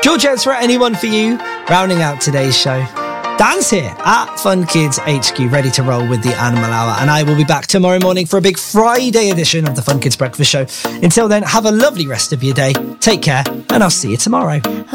Georgette's for anyone for you. Rounding out today's show. Dan's here at Fun Kids HQ, ready to roll with the Animal Hour. And I will be back tomorrow morning for a big Friday edition of the Fun Kids Breakfast Show. Until then, have a lovely rest of your day. Take care, and I'll see you tomorrow.